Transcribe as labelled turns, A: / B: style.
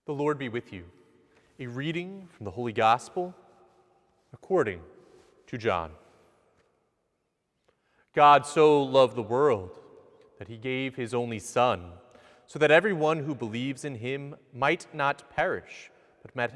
A: The Lord be with you. A reading from the Holy Gospel according to John. God so loved the world that he gave his only Son, so that everyone who believes in him might not perish,